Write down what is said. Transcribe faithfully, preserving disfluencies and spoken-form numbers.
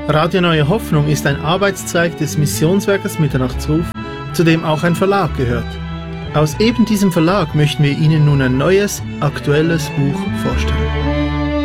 Radio Neue Hoffnung ist ein Arbeitszweig des Missionswerkes Mitternachtsruf, zu dem auch ein Verlag gehört. Aus eben diesem Verlag möchten wir Ihnen nun ein neues, aktuelles Buch vorstellen.